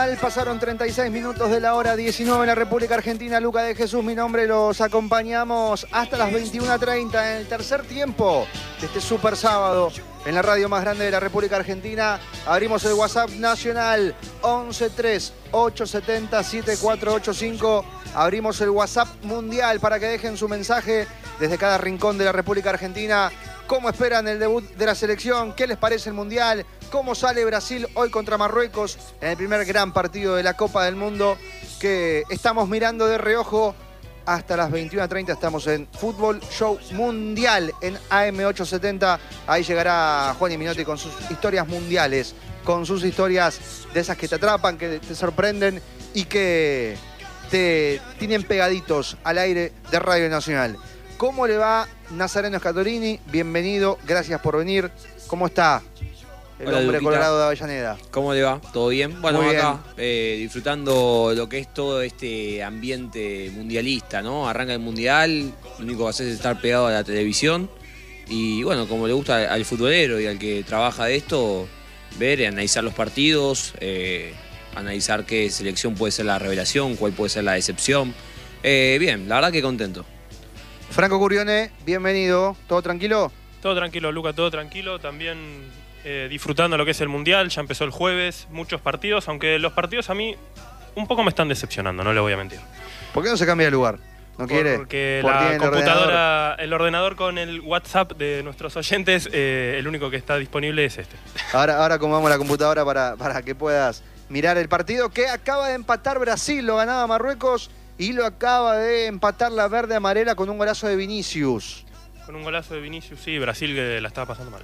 Pasaron 36 minutos de la hora 19 en la República Argentina. Luca de Jesús, mi nombre, los acompañamos hasta las 21:30 en el tercer tiempo de este super sábado en la radio más grande de la República Argentina. Abrimos el WhatsApp nacional 1138707485. Abrimos el WhatsApp mundial para que dejen su mensaje desde cada rincón de la República Argentina. ¿Cómo esperan el debut de la selección? ¿Qué les parece el Mundial? ¿Cómo sale Brasil hoy contra Marruecos en el primer gran partido de la Copa del Mundo que estamos mirando de reojo? Hasta las 21:30 estamos en Fútbol Show Mundial en AM870. Ahí llegará Juan y Minotti con sus historias mundiales, con sus historias de esas que te atrapan, que te sorprenden y que te tienen pegaditos al aire de Radio Nacional. ¿Cómo le va Nazareno Scatorini? Bienvenido, gracias por venir. ¿Cómo está el Hola, hombre Luquita. colorado de Avellaneda? ¿Cómo le va? ¿Todo bien? Bueno, Muy acá disfrutando lo que es todo este ambiente mundialista, ¿no? Arranca el Mundial, lo único que haces es estar pegado a la televisión y bueno, como le gusta al futbolero y al que trabaja de esto, ver y analizar los partidos, analizar qué selección puede ser la revelación, cuál puede ser la decepción. Bien, la verdad que contento. Franco Curione, bienvenido. ¿Todo tranquilo? Todo tranquilo, Luca, todo tranquilo. También disfrutando lo que es el Mundial. Ya empezó el jueves, muchos partidos, aunque los partidos a mí un poco me están decepcionando, no le voy a mentir. ¿Por qué no se cambia de lugar? ¿No quiere? Porque ¿Por la tiene el computadora, el ordenador con el WhatsApp de nuestros oyentes, el único que está disponible es este. Ahora acomodamos la computadora para que puedas mirar el partido que acaba de empatar Brasil. Lo ganaba Marruecos y lo acaba de empatar la verde amarela con un golazo de Vinicius. Con un golazo de Vinicius, sí, Brasil que la estaba pasando mal.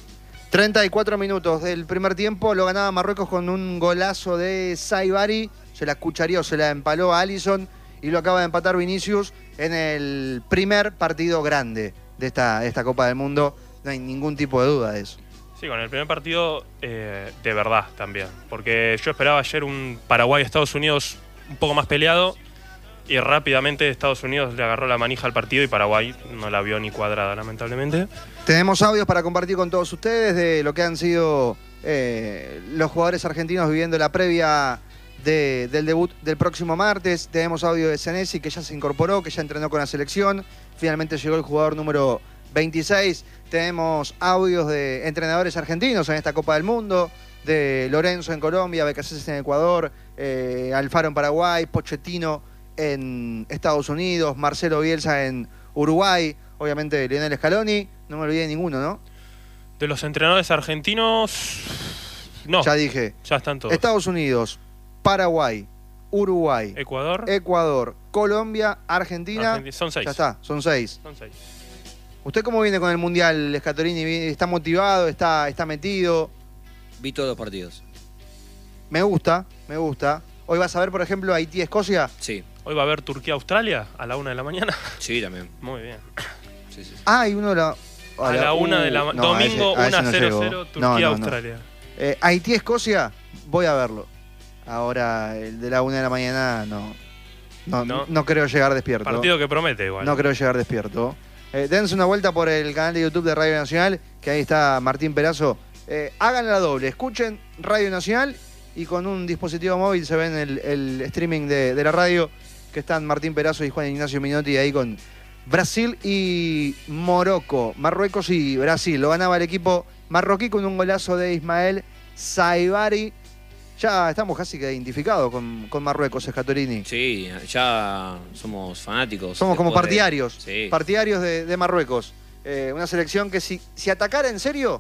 34 minutos del primer tiempo, lo ganaba Marruecos con un golazo de Saibari. Se la escucharía o se la empaló a Alisson y lo acaba de empatar Vinicius en el primer partido grande de esta Copa del Mundo. No hay ningún tipo de duda de eso. Sí, con el primer partido de verdad también. Porque yo esperaba ayer un Paraguay-Estados Unidos un poco más peleado. Y rápidamente Estados Unidos le agarró la manija al partido y Paraguay no la vio ni cuadrada, lamentablemente. Tenemos audios para compartir con todos ustedes de lo que han sido los jugadores argentinos viviendo la previa del debut del próximo martes. Tenemos audio de Senesi, que ya se incorporó, que ya entrenó con la selección. Finalmente llegó el jugador número 26. Tenemos audios de entrenadores argentinos en esta Copa del Mundo, de Lorenzo en Colombia, Becasese en Ecuador, Alfaro en Paraguay, Pochettino en Estados Unidos, Marcelo Bielsa en Uruguay, obviamente Lionel Scaloni, no me olvidé de ninguno, ¿no? De los entrenadores argentinos, no. Ya dije. Ya están todos. Estados Unidos, Paraguay, Uruguay, Ecuador, Colombia, Argentina. Son 6. Ya está, son 6. Son 6. ¿Usted cómo viene con el Mundial, Scatorini? ¿Está motivado? ¿Está metido? Vi todos los partidos. Me gusta. Hoy vas a ver, por ejemplo, Haití-Escocia. Sí. Hoy va a haber Turquía-Australia a la 1 de la mañana. Sí, también. Muy bien. Sí, sí. Ah, y uno de A la 1 de la mañana. Domingo 1-0-0, Turquía-Australia. Haití-Escocia, voy a verlo. Ahora, el de la 1 de la mañana, no creo llegar despierto. Partido que promete igual. No creo llegar despierto. Dense una vuelta por el canal de YouTube de Radio Nacional, que ahí está Martín Perazo. Hagan la doble, escuchen Radio Nacional y con un dispositivo móvil se ven el streaming de la radio, que están Martín Perazo y Juan Ignacio Minotti ahí con Brasil y Marruecos y Brasil. Lo ganaba el equipo marroquí con un golazo de Ismael Saibari. Ya estamos casi que identificados con Marruecos, Scatorini. Sí, ya somos fanáticos. Somos como partidarios. Sí. Partidarios de Marruecos. Una selección que si atacara en serio,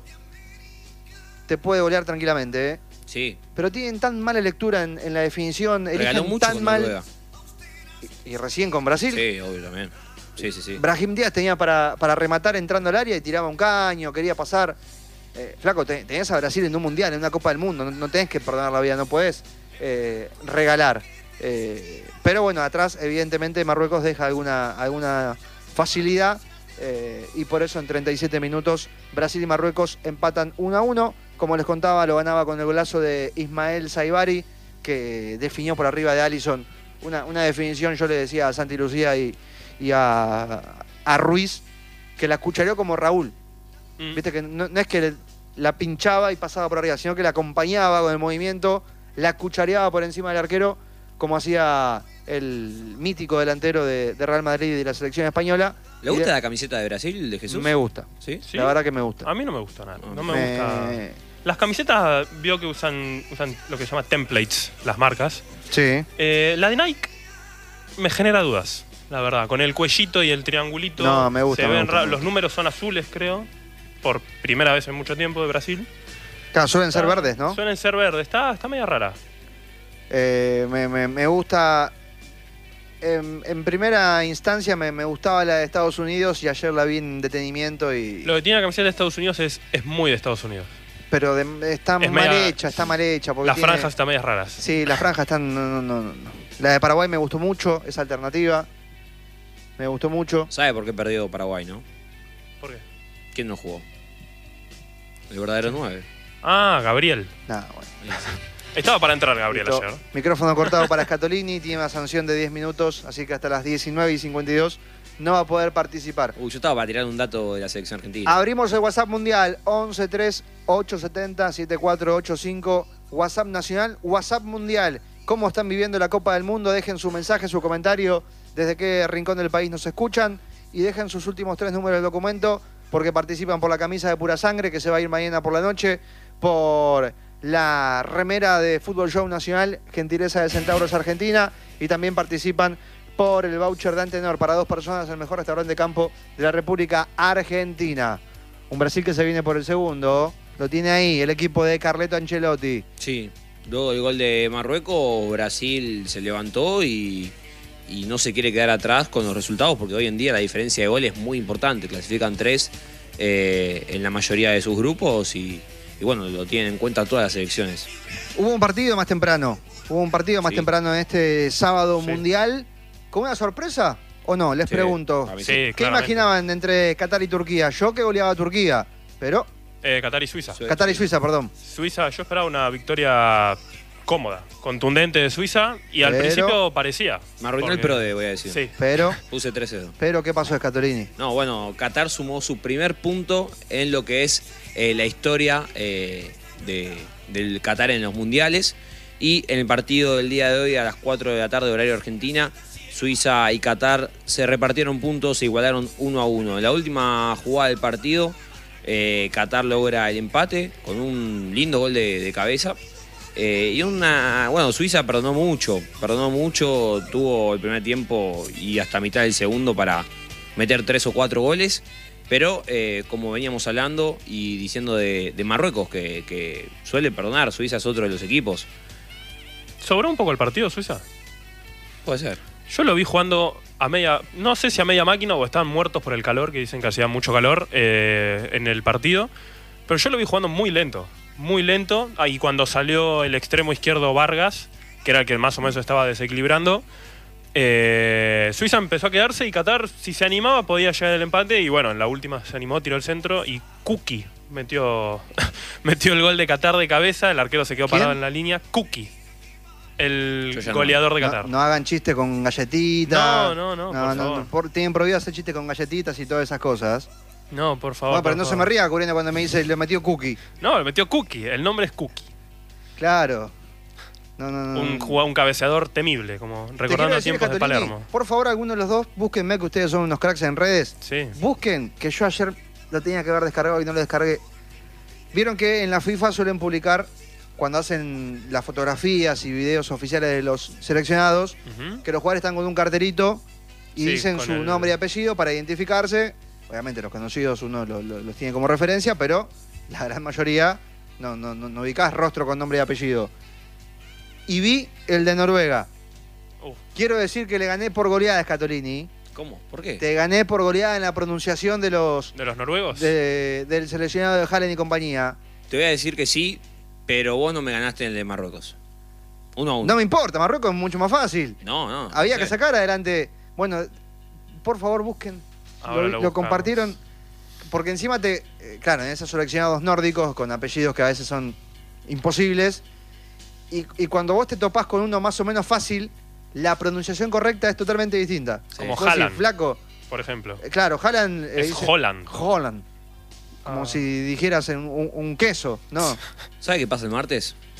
te puede golear tranquilamente, ¿eh? Sí. Pero tienen tan mala lectura en la definición, Regaló eligen mucho tan con mal. Noruega. Y recién con Brasil. Sí, obvio también. Sí. Brahim Díaz tenía para rematar entrando al área y tiraba un caño, quería pasar. Flaco, tenés a Brasil en un mundial, en una Copa del Mundo, no tenés que perdonar la vida, no podés regalar. Pero bueno, atrás evidentemente Marruecos deja alguna facilidad y por eso en 37 minutos Brasil y Marruecos empatan 1-1. Como les contaba, lo ganaba con el golazo de Ismael Saibari, que definió por arriba de Alisson. Una definición, yo le decía a Santi Lucía y a Ruiz, que la cuchareó como Raúl. Viste que no es que la pinchaba y pasaba por arriba, sino que la acompañaba con el movimiento la cuchareaba por encima del arquero, como hacía el mítico delantero de Real Madrid y de la selección española. ¿Le gusta la camiseta de Brasil, de Jesús? Me gusta. ¿Sí? ¿Sí? La verdad que me gusta. A mí no me gusta nada. No me Me- gusta. Las camisetas vio que usan lo que se llama templates, las marcas. Sí. La de Nike me genera dudas, la verdad. Con el cuellito y el triangulito. No, me gusta, se me ven gusta, raros. me Los gusta. números son azules, creo. Por primera vez en mucho tiempo de Brasil. Claro, suelen ser verdes, ¿no? Suelen ser verdes. Está media rara. Me gusta. En primera instancia me gustaba la de Estados Unidos y ayer la vi en detenimiento y. Lo que tiene la camiseta de Estados Unidos es muy de Estados Unidos. Pero está Es mal media- hecha, está mal hecha. Porque Las tiene- franjas están medias raras. Sí, las franjas están. No. La de Paraguay me gustó mucho, esa alternativa. Me gustó mucho. ¿Sabe por qué perdió Paraguay, no? ¿Por qué? ¿Quién no jugó? El verdadero 9. Ah, Gabriel. Nada, bueno. Estaba para entrar Gabriel Listo. ayer. Micrófono cortado para Scatolini, tiene una sanción de 10 minutos, así que hasta las 19:52 no va a poder participar. Yo estaba para tirar un dato de la selección argentina. Abrimos el WhatsApp mundial 1138707485, WhatsApp nacional, WhatsApp mundial. ¿Cómo están viviendo la Copa del Mundo? Dejen su mensaje, su comentario, desde qué rincón del país nos escuchan y dejen sus últimos 3 números del documento porque participan por la camisa de Pura Sangre que se va a ir mañana por la noche, por la remera de Fútbol Show Nacional, gentileza de Centauros Argentina, y también participan por el voucher de Antenor para 2 personas, el mejor restaurante de campo de la República Argentina. Un Brasil que se viene por el segundo, lo tiene ahí el equipo de Carleto Ancelotti. Sí, luego del gol de Marruecos, Brasil se levantó y no se quiere quedar atrás con los resultados porque hoy en día la diferencia de goles es muy importante. Clasifican 3 en la mayoría de sus grupos y bueno, lo tienen en cuenta todas las selecciones. Hubo un partido más temprano, Sí. en este sábado Sí. mundial, ¿con una sorpresa o no? Les Sí, pregunto. a mí Sí, ¿Qué claramente. imaginaban entre Qatar y Turquía? Yo que goleaba a Turquía, pero... Qatar y Suiza. Sí. Qatar y Suiza, perdón. Suiza, yo esperaba una victoria cómoda, contundente de Suiza y al Pero- principio parecía. Me arruinó el Porque- PRODE, voy a decir. Sí. Pero, Puse 13-2. ¿qué pasó, Scatolini? No, bueno, Qatar sumó su primer punto en lo que es la historia del Qatar en los mundiales. Y en el partido del día de hoy, a las 4 de la tarde, horario Argentina, Suiza y Qatar se repartieron puntos, se igualaron 1-1. En la última jugada del partido, Qatar logra el empate con un lindo gol de cabeza. Bueno, Suiza perdonó mucho, tuvo el primer tiempo y hasta mitad del segundo para meter 3 o 4 goles, pero como veníamos hablando y diciendo de Marruecos, que suele perdonar, Suiza es otro de los equipos. ¿Sobró un poco el partido Suiza? Puede ser. Yo lo vi jugando a media, no sé si a media máquina o estaban muertos por el calor, que dicen que hacía mucho calor en el partido, pero yo lo vi jugando muy lento. Y cuando salió el extremo izquierdo Vargas, que era el que más o menos estaba desequilibrando, Suiza empezó a quedarse y Qatar, si se animaba, podía llegar al empate. Y bueno, en la última se animó, tiró el centro y Kuki metió el gol de Qatar de cabeza. El arquero se quedó ¿Quién? parado en la línea. Kuki, el Yo ya no. goleador de No, Qatar. no hagan chiste con galletitas. No, por favor. Tienen prohibido hacer chiste con galletitas y todas esas cosas. No, por favor. Bueno, pero por no se favor. me ría, Curiendo, cuando me dice le metió cookie. No, le metió Kuki. El nombre es Kuki. Claro. No. Un cabeceador temible, como Te quiero recordando decir, tiempos de Scatolini, Palermo. por favor, alguno de los dos, búsquenme, que ustedes son unos cracks en redes. Sí. Busquen, que yo ayer lo tenía que haber descargado y no lo descargué. Vieron que en la FIFA suelen publicar, cuando hacen las fotografías y videos oficiales de los seleccionados, Ujú. que los jugadores están con un carterito y Sí, dicen con su el- nombre y apellido para identificarse. Obviamente los conocidos uno los tiene como referencia, pero la gran mayoría no ubicás rostro con nombre y apellido. Y vi el de Noruega. Uf. Quiero decir que le gané por goleada a Scatolini. ¿Cómo? ¿Por qué? Te gané por goleada en la pronunciación de los ¿De los noruegos? del seleccionado de Haaland y compañía. Te voy a decir que sí, pero vos no me ganaste en el de Marruecos. 1-1. No me importa, Marruecos es mucho más fácil. No. Había no que sé. sacar adelante. Bueno, por favor busquen. Ahora Lo lo buscamos. compartieron. Porque encima claro, en esos seleccionados nórdicos con apellidos que a veces son imposibles. Y cuando vos te topás con uno más o menos fácil, la pronunciación correcta es totalmente distinta. Como Vos decís, Haaland. flaco. Por ejemplo. Claro, Haaland. Es Holland. Holland. Como Ah. si dijeras un queso, ¿no? ¿Sabes qué pasa el martes?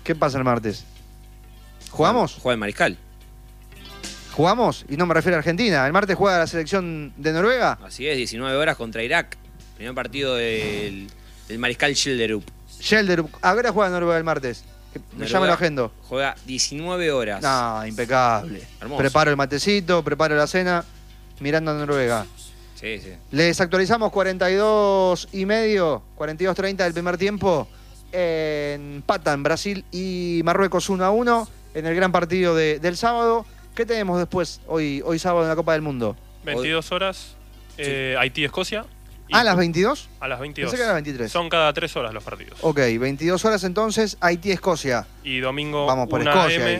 ¿Qué pasa el martes? ¿Jugamos? Juega el Mariscal. ¿Jugamos? Y no me refiero a Argentina. ¿El martes juega la selección de Noruega? Así es, 19 horas contra Irak. Primer partido del Mariscal Schjelderup. Schjelderup. ¿A qué hora juega Noruega el martes? Ya me lo agendo. Juega 19 horas. No, impecable. Hermoso. Preparo el matecito, preparo la cena, mirando a Noruega. Sí, sí. Les actualizamos 42:30, 42:30 del primer tiempo. Empatan Brasil y Marruecos 1-1 en el gran partido del sábado. ¿Qué tenemos después, hoy sábado en la Copa del Mundo? 22 horas, Haití-Escocia. ¿A las 22? A las 22. Pensé que era a las 23. Son cada 3 horas los partidos. Ok, 22 horas entonces, Haití-Escocia. Y domingo Vamos por 1 Escocia AM, ahí.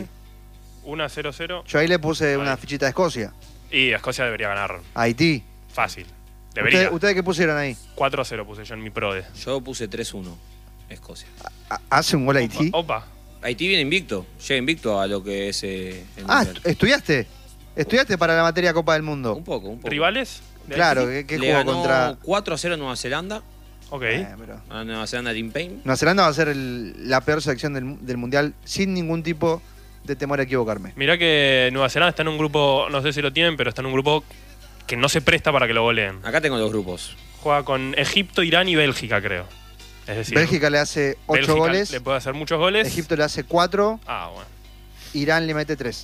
1-0-0. Yo ahí le puse Ahí. una fichita de Escocia. Y Escocia debería ganar. Haití. Fácil. Debería. ¿Ustedes qué pusieron ahí? 4-0 puse yo en mi prode. Yo puse 3-1. Escocia. ¿Hace un gol Haití? Opa. Haití viene invicto. Llega invicto a lo que es el Mundial. ¿Estudiaste? ¿Estudiaste para la materia Copa del Mundo? Un poco. ¿Rivales? de Claro, Haití? ¿qué Le jugó ganó contra...? 4-0 a Nueva Zelanda. Ok. Pero... A Nueva Zelanda Team Payne. Nueva Zelanda va a ser la peor selección del Mundial sin ningún tipo de temor a equivocarme. Mirá que Nueva Zelanda está en un grupo, no sé si lo tienen, pero está en un grupo que no se presta para que lo goleen. Acá tengo los grupos. Juega con Egipto, Irán y Bélgica, creo. Es decir, Bélgica le hace 8 Bélgica goles, le puede hacer muchos goles. Egipto le hace 4, Ah, bueno. Irán le mete 3.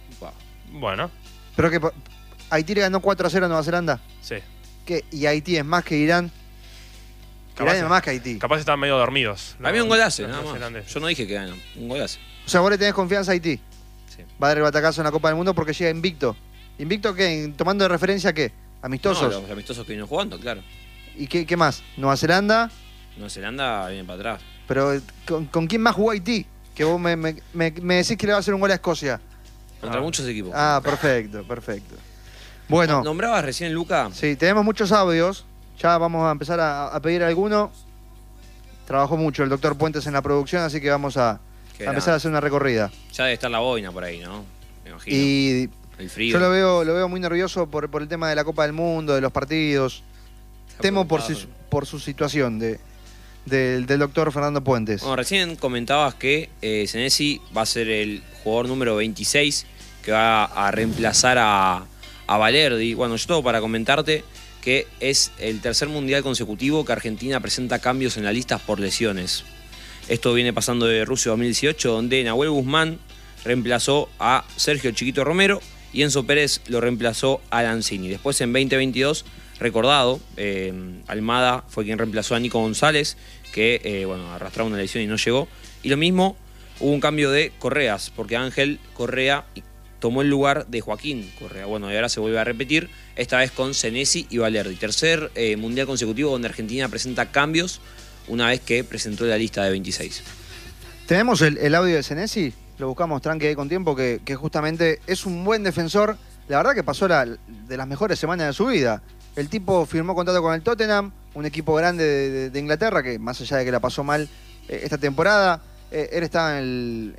Bueno, Pero que Haití le ganó 4-0 a Nueva Zelanda. sí. ¿Qué? ¿Y Haití es más que Irán? Capaz Irán es más que Haití. Capaz están medio dormidos. A mí un golazo, los nada más. neozelandeses. Ah, Yo no dije que ganan. Un golazo. O sea, vos le tenés confianza a Haití. Sí. Va a dar el batacazo en la Copa del Mundo porque llega invicto. ¿Invicto qué? ¿Tomando de referencia qué? ¿Amistosos? No, los amistosos que vienen jugando, claro. ¿Y qué más? ¿Nueva Zelanda? Nueva Zelanda viene para atrás. Pero ¿con quién más jugó Haití? Que vos me decís que le va a hacer un gol a Escocia. Contra Ah. muchos equipos. Ah, perfecto, perfecto. Bueno, Nombrabas recién, Luca. sí, tenemos muchos audios. Ya vamos a empezar a pedir alguno. Trabajó mucho el doctor Puentes en la producción, así que vamos a empezar a hacer una recorrida. Ya debe estar la boina por ahí, ¿no? Me imagino. Y El frío. yo lo veo muy nervioso por el tema de la Copa del Mundo, de los partidos. Está Temo preocupado. por su situación del doctor Fernando Puentes. Bueno, recién comentabas que Senesi va a ser el jugador número 26 que va a reemplazar a Valerdi. Bueno, yo todo para comentarte que es el tercer mundial consecutivo que Argentina presenta cambios en las listas por lesiones. Esto viene pasando de Rusia 2018, donde Nahuel Guzmán reemplazó a Sergio Chiquito Romero y Enzo Pérez lo reemplazó a Lanzini. Después en 2022, recordado, Almada fue quien reemplazó a Nico González, que arrastraba una lesión y no llegó. Y lo mismo, hubo un cambio de Correas, porque Ángel Correa tomó el lugar de Joaquín Correa. Bueno, y ahora se vuelve a repetir, esta vez con Senesi y Valerdi. Tercer mundial consecutivo donde Argentina presenta cambios una vez que presentó la lista de 26. ¿Tenemos el audio de Senesi? Lo buscamos tranqui ahí con tiempo, que justamente es un buen defensor. La verdad que pasó de las mejores semanas de su vida. El tipo firmó contrato con el Tottenham, un equipo grande de Inglaterra, que más allá de que la pasó mal esta temporada, él estaba en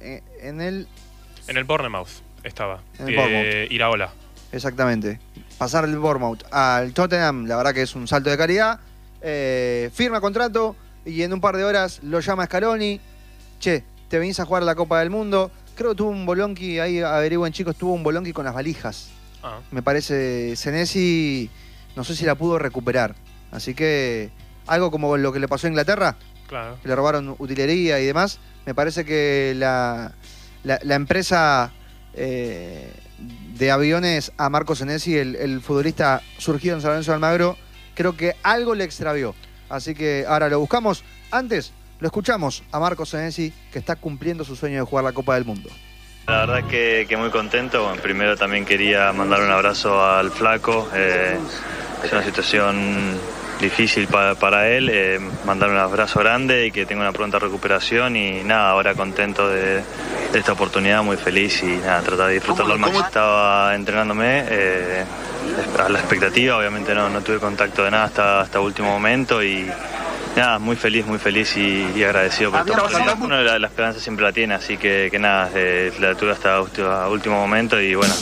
En el Bournemouth estaba. En el Bournemouth. Iraola. Exactamente. Pasar del Bournemouth al Tottenham, la verdad que es un salto de calidad. Firma contrato y en un par de horas lo llama Scaloni. Che, te venís a jugar la Copa del Mundo. Creo que tuvo un bolonqui, ahí averigüen chicos, tuvo un bolonqui con las valijas. Ah. Me parece, Senesi, no sé si la pudo recuperar. Así que algo como lo que le pasó a Inglaterra, Claro. que le robaron utilería y demás. Me parece que la empresa de aviones a Marco Senesi, el futbolista surgido en San Lorenzo de Almagro, creo que algo le extravió. Así que ahora lo buscamos. Antes lo escuchamos a Marco Senesi, que está cumpliendo su sueño de jugar la Copa del Mundo. La verdad que muy contento. Bueno, primero también quería mandar un abrazo al flaco. Es una situación difícil para él. Mandar un abrazo grande y que tenga una pronta recuperación. Y nada, ahora contento de esta oportunidad, muy feliz y nada, tratar de disfrutarlo al máximo. Estaba entrenándome a la expectativa, obviamente no tuve contacto de nada hasta último momento y nada, muy feliz y agradecido por esta oportunidad. Uno la esperanza siempre la tiene, así que nada, la tuve hasta último momento y bueno.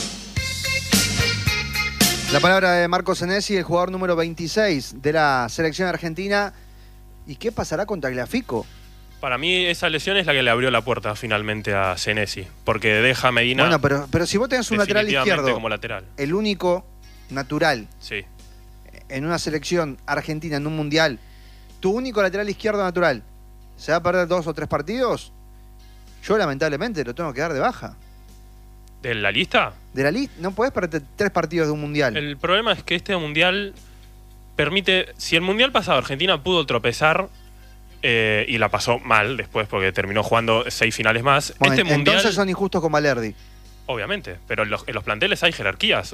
La palabra de Marco Senesi, el jugador número 26 de la selección argentina. ¿Y qué pasará con Tagliafico? Para mí esa lesión es la que le abrió la puerta finalmente a Senesi, porque deja a Medina. Bueno, pero si vos tenés un lateral izquierdo, como lateral. El único natural Sí. en una selección argentina, en un mundial, tu único lateral izquierdo natural, ¿se va a perder 2 o 3 partidos? Yo lamentablemente lo tengo que dar de baja. ¿De la lista? De la lista, no podés perder 3 partidos de un mundial. El problema es que este mundial permite. Si el mundial pasado Argentina pudo tropezar y la pasó mal después porque terminó jugando 6 finales más. Bueno, este mundial. Entonces son injustos con Valerdi. Obviamente, pero en los planteles hay jerarquías.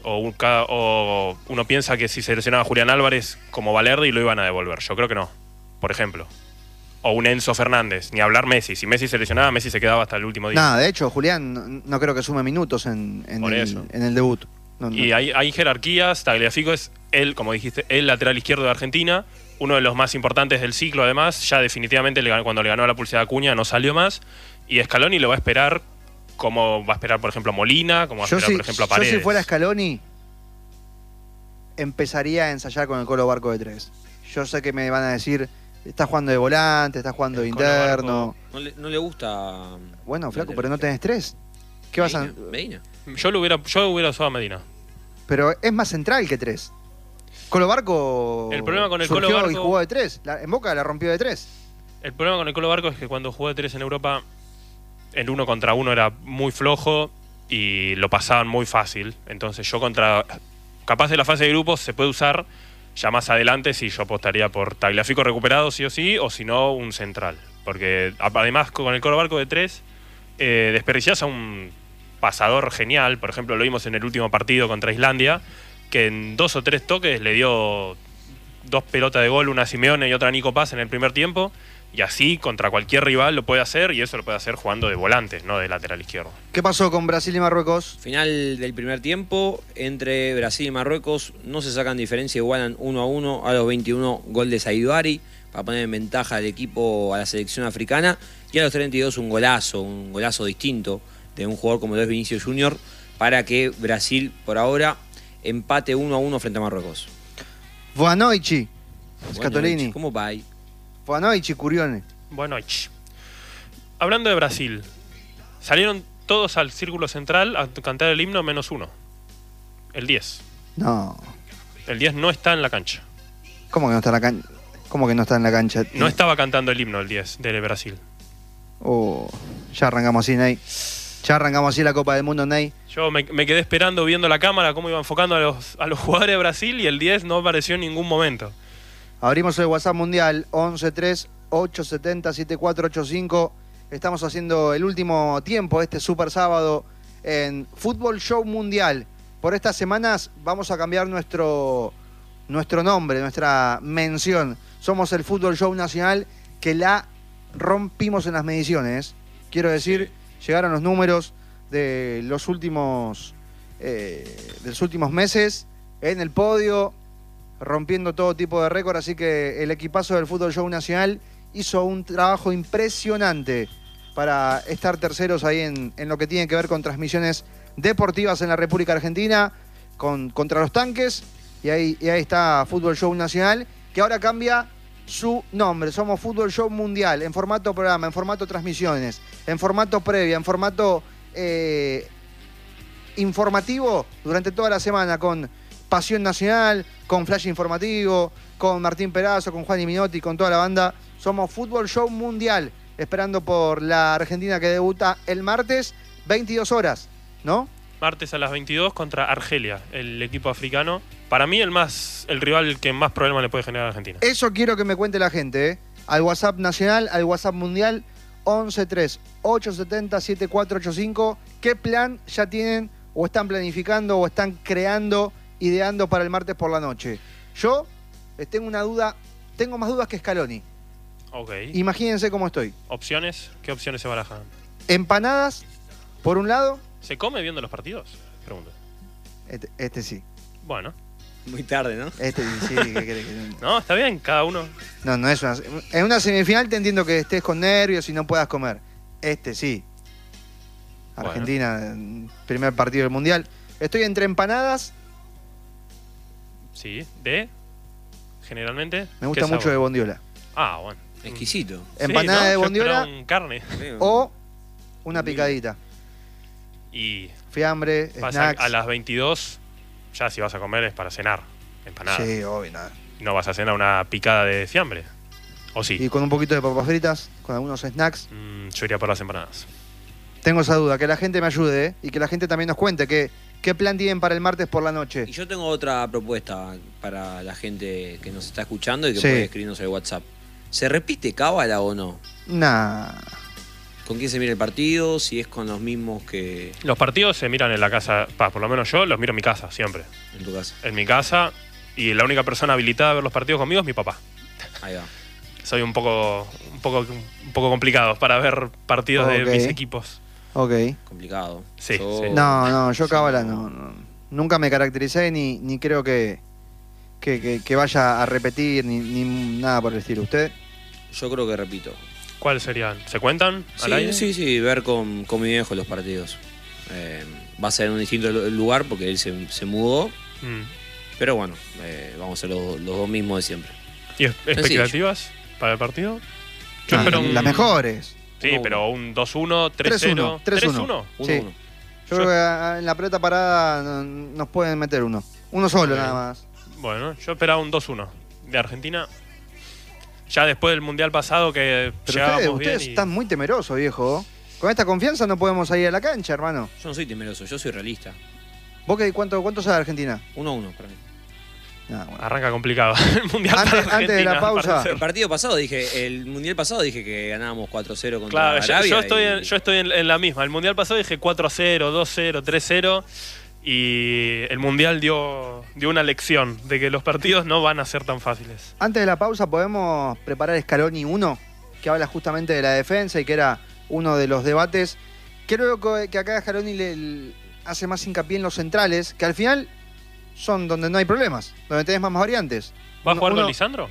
O uno piensa que si se lesionaba a Julián Álvarez como Valerdi lo iban a devolver. Yo creo que no, por ejemplo. O un Enzo Fernández, ni hablar Messi. Si Messi se lesionaba, Messi se quedaba hasta el último día. Nada, de hecho, Julián no creo que sume minutos en el debut. No. Y hay jerarquías. Tagliafico es él, como dijiste, el lateral izquierdo de Argentina. Uno de los más importantes del ciclo, además. Ya definitivamente cuando le ganó la pulsada a Acuña no salió más. Y Scaloni lo va a esperar como va a esperar, por ejemplo, Molina, como va a esperar, por ejemplo, a Paredes. Yo si fuera Scaloni, empezaría a ensayar con el Colo Barco de 3. Yo sé que me van a decir, estás jugando de volante, estás jugando de interno. No le gusta. Bueno, flaco, pero no tenés 3. ¿Qué vas a...? Medina. Yo hubiera usado a Medina. Pero es más central que 3. Colo Barco el problema con el surgió Colo Barco, y jugó de 3. En Boca la rompió de 3. El problema con el Colo Barco es que cuando jugó de 3 en Europa, el 1 contra 1 era muy flojo y lo pasaban muy fácil. Entonces yo capaz de la fase de grupos se puede usar ya más adelante si yo apostaría por Tagliafico recuperado sí o si no un central. Porque además con el Colo Barco de 3 desperdiciás a un pasador genial. Por ejemplo, lo vimos en el último partido contra Islandia, que en 2 o 3 toques le dio 2 pelotas de gol, una a Simeone y otra a Nico Paz en el primer tiempo. Y así contra cualquier rival lo puede hacer, y eso lo puede hacer jugando de volante, no de lateral izquierdo. ¿Qué pasó con Brasil y Marruecos? Final del primer tiempo, entre Brasil y Marruecos, no se sacan diferencia, igualan 1-1 a los 21, gol de Saïdouari, para poner en ventaja al equipo, a la selección africana, y a los 32 un golazo distinto de un jugador como lo es Vinicius Junior, para que Brasil, por ahora, empate 1-1 frente a Marruecos. Boa noite, Scatolini. ¿Cómo va ahí? Boa noite, Curione. Bueno, hablando de Brasil, salieron todos al círculo central a cantar el himno menos uno. El 10. No. El 10 no está en la cancha. ¿Cómo que no está en la cancha? ¿Cómo que no está en la cancha? No estaba cantando el himno el 10 de Brasil. Oh, ya arrancamos así, Ney. Ya arrancamos así la Copa del Mundo, Ney. Yo me quedé esperando, viendo la cámara, cómo iba enfocando a los jugadores de Brasil, y el 10 no apareció en ningún momento. Abrimos el WhatsApp mundial 1138707485. Estamos haciendo el último tiempo, este super sábado, en Fútbol Show Mundial. Por estas semanas vamos a cambiar nuestro nombre, nuestra mención. Somos el Fútbol Show Nacional, que la rompimos en las mediciones. Quiero decir, llegaron los números de los últimos meses en el podio, rompiendo todo tipo de récord, así que el equipazo del Fútbol Show Nacional hizo un trabajo impresionante para estar terceros ahí en lo que tiene que ver con transmisiones deportivas en la República Argentina, contra los tanques, y ahí está Fútbol Show Nacional, que ahora cambia su nombre. Somos Fútbol Show Mundial, en formato programa, en formato transmisiones, en formato previa, en formato informativo durante toda la semana, con Pasión Nacional, con Flash Informativo, con Martín Perazo, con Juan y Minotti, con toda la banda. Somos Fútbol Show Mundial, esperando por la Argentina que debuta el martes, 22 horas, ¿no? Martes a las 22 contra Argelia, el equipo africano. Para mí el rival que más problemas le puede generar a Argentina. Eso quiero que me cuente la gente, ¿eh? Al WhatsApp nacional, al WhatsApp mundial, 1138707485. ¿Qué plan ya tienen o están planificando o están creando, ideando para el martes por la noche? Yo tengo una duda, tengo más dudas que Scaloni. Ok. Imagínense cómo estoy. ¿Opciones? ¿Qué opciones se barajan? Empanadas, por un lado. ¿Se come viendo los partidos? Pregunto. Este sí. Bueno. Muy tarde, ¿no? Este sí, ¿qué querés que no? No, está bien, cada uno. No es una... En una semifinal te entiendo que estés con nervios y no puedas comer. Este sí. Argentina, bueno. Primer partido del Mundial. Estoy entre empanadas. Sí, generalmente. Me gusta mucho de bondiola. Ah, bueno. Exquisito. Empanada Sí, ¿no? de Yo bondiola esperaba un carne. o una picadita. Y Fiambre, pasa snacks. a las 22, ya si vas a comer es para cenar. Empanada. Sí, obvio, nada. No vas a cenar una picada de fiambre. ¿O sí? Y con un poquito de papas fritas, con algunos snacks. Yo iría por las empanadas. Tengo esa duda, que la gente me ayude, ¿eh? Y que la gente también nos cuente qué plan tienen para el martes por la noche. Y yo tengo otra propuesta para la gente que nos está escuchando y que Sí. puede escribirnos en el WhatsApp. ¿Se repite cábala o no? Nah. ¿Con quién se mira el partido? Si es con los mismos que Los partidos se miran en la casa. Por lo menos yo los miro en mi casa, siempre. en tu casa. En mi casa. Y la única persona habilitada a ver los partidos conmigo es mi papá. Ahí va. Soy un poco complicado para ver partidos de Ok. mis equipos. Ok. Complicado. Sí, Yo- sí. No, yo cábala no. Nunca me caractericé ni creo que vaya a repetir ni nada por el estilo. ¿Usted? Yo creo que repito. ¿Cuáles serían? ¿Se cuentan al aire? Sí, ver con mi viejo los partidos. Va a ser en un distinto lugar porque él se mudó. Mm. Pero bueno, vamos a ser los dos mismos de siempre. ¿Y expectativas para el partido? Yo Ah, espero un... Las mejores. Sí, 1-1. pero un 2-1, 3-0. 3-1. 3-1. Sí. 1-1. Yo Yo- creo que en la pelota parada nos pueden meter uno. Uno solo Ok. nada más. Bueno, yo esperaba un 2-1 de Argentina. Ya después del Mundial pasado que Pero llegábamos ustedes bien y... están muy temerosos, viejo. Con esta confianza no podemos salir a la cancha, hermano. Yo no soy temeroso, yo soy realista. ¿Vos cuánto sabe Argentina? 1-1 para mí. Nah, bueno. Arranca complicado el Mundial Antes- para antes de la Argentina, pausa. parece. El partido pasado el mundial pasado dije que ganábamos 4-0 contra Claro, Arabia. yo estoy en la misma. El Mundial pasado dije 4-0, 2-0, 3-0 y el Mundial dio una lección de que los partidos no van a ser tan fáciles. Antes de la pausa podemos preparar Scaloni 1, que habla justamente de la defensa y que era uno de los debates. Creo que acá Scaloni le hace más hincapié en los centrales, que al final son donde no hay problemas, donde tenés más variantes. ¿Va a jugar Uno- con Lisandro?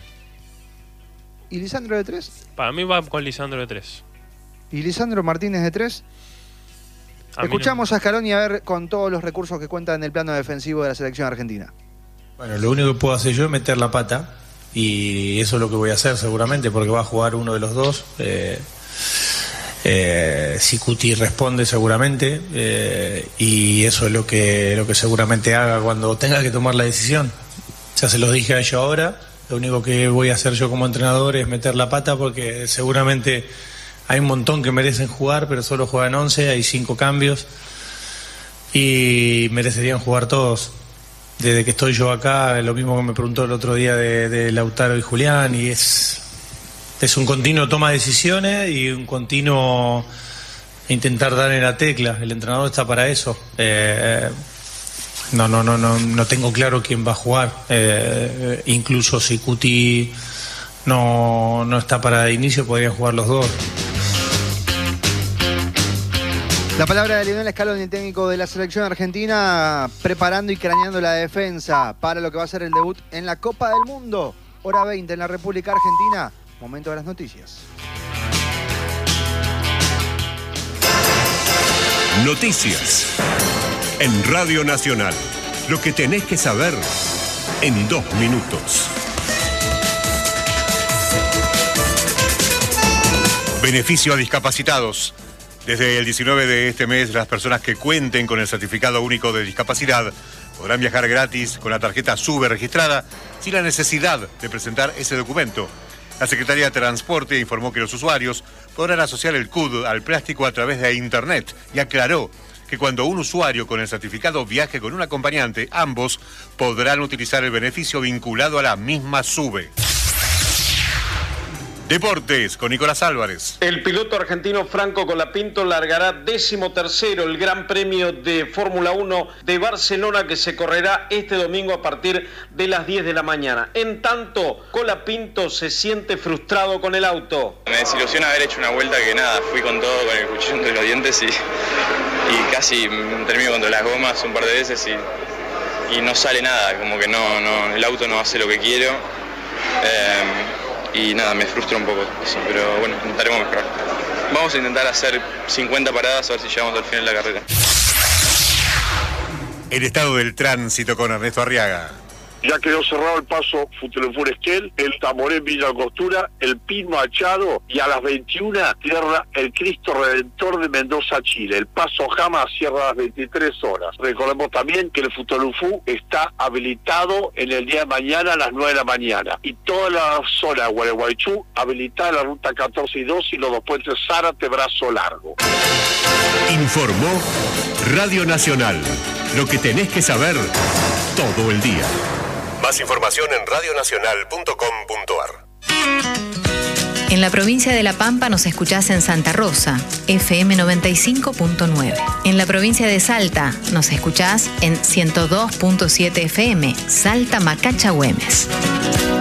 ¿Y Lisandro de 3? Para mí va con Lisandro de 3. ¿Y Lisandro Martínez de 3? Escuchamos a Scaloni a ver con todos los recursos que cuenta en el plano defensivo de la selección argentina. Bueno, lo único que puedo hacer yo es meter la pata y eso es lo que voy a hacer seguramente porque va a jugar uno de los dos. Si Cuti responde seguramente y eso es lo que seguramente haga cuando tenga que tomar la decisión. Ya se los dije a ellos ahora, lo único que voy a hacer yo como entrenador es meter la pata porque seguramente hay un montón que merecen jugar pero solo juegan 11, hay 5 cambios y merecerían jugar todos. Desde que estoy yo acá, lo mismo que me preguntó el otro día de Lautaro y Julián, y es un continuo toma de decisiones y un continuo intentar dar en la tecla. El entrenador está para eso. No tengo claro quién va a jugar. Incluso si Cuti no está para de inicio, podrían jugar los dos. La palabra de Lionel Scaloni, técnico de la selección argentina, preparando y craneando la defensa para lo que va a ser el debut en la Copa del Mundo. Hora 20 en la República Argentina. Momento de las noticias. Noticias. En Radio Nacional. Lo que tenés que saber en 2 minutos. Beneficio a discapacitados. Desde el 19 de este mes, las personas que cuenten con el certificado único de discapacidad podrán viajar gratis con la tarjeta SUBE registrada sin la necesidad de presentar ese documento. La Secretaría de Transporte informó que los usuarios podrán asociar el CUD al plástico a través de Internet y aclaró que cuando un usuario con el certificado viaje con un acompañante, ambos podrán utilizar el beneficio vinculado a la misma SUBE. Deportes con Nicolás Álvarez. El piloto argentino Franco Colapinto largará 13º el Gran Premio de Fórmula 1 de Barcelona que se correrá este domingo a partir de las 10 de la mañana. En tanto, Colapinto se siente frustrado con el auto. Me desilusiona haber hecho una vuelta que nada, fui con todo, con el cuchillo entre los dientes y casi termino contra las gomas un par de veces y no sale nada, como que no, el auto no hace lo que quiero. Y nada, me frustra un poco eso, pero bueno, intentaremos mejorar. Vamos a intentar hacer 50 paradas a ver si llegamos al final de la carrera. El estado del tránsito con Ernesto Arriaga. Ya quedó cerrado el paso Futulefú Esquel, el Tamborén Villa Angostura, el Pin Machado y a las 21 cierra el Cristo Redentor de Mendoza, Chile. El paso Jama cierra a las 23 horas. Recordemos también que el Futulefú está habilitado en el día de mañana a las 9 de la mañana. Y toda la zona de Gualeguaychú habilitada la ruta 14 y 2 y los dos puentes Zárate, Brazo Largo. Informó Radio Nacional. Lo que tenés que saber todo el día. Más información en radionacional.com.ar. En la provincia de La Pampa nos escuchás en Santa Rosa, FM 95.9. En la provincia de Salta nos escuchás en 102.7 FM, Salta Macacha Güemes.